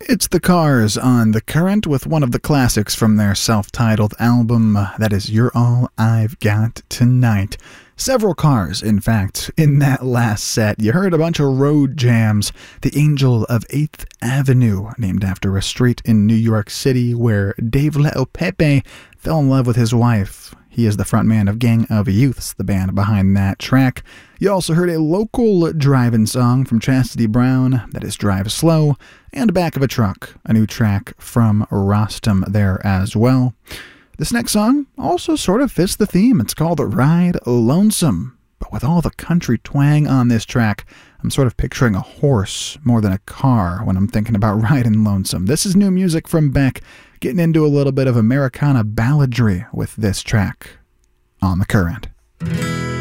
It's the Cars on The Current with one of the classics from their self-titled album, that is You're All I've Got Tonight. Several Cars, in fact, in that last set. You heard a bunch of road jams. The Angel of 8th Avenue, named after a street in New York City where Dave Le'Opepe fell in love with his wife. He is the frontman of Gang of Youths, the band behind that track. You also heard a local driving song from Chastity Brown, that is Drive Slow, and Back of a Truck, a new track from Rostam there as well. This next song also sort of fits the theme. It's called Ride Lonesome, but with all the country twang on this track, I'm sort of picturing a horse more than a car when I'm thinking about riding lonesome. This is new music from Beck, getting into a little bit of Americana balladry with this track on The Current.